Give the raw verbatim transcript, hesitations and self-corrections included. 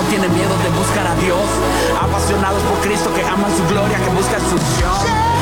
tienen miedo de buscar a Dios, apasionados por Cristo, que aman su gloria, que buscan su unción.